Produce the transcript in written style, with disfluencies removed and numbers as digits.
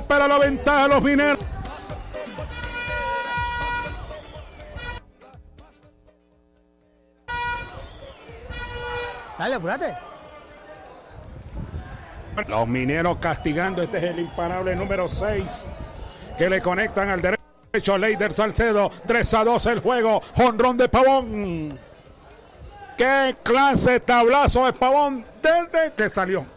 recupera la ventaja los Mineros. Dale, apúrate. Los Mineros castigando. Este es el imparable número 6 que le conectan al derecho. Leider Salcedo. 3-2 el juego. Jonrón de Pavón. Qué clase de tablazo de Pavón desde que salió.